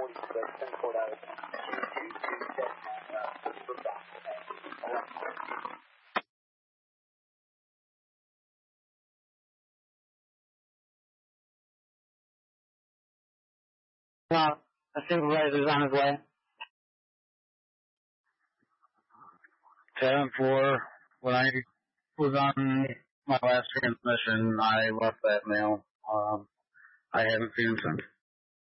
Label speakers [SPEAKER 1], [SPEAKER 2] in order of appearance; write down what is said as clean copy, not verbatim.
[SPEAKER 1] The supervisor's on his way. 10-4. When I was on my last transmission, I left that mail. I haven't seen him since.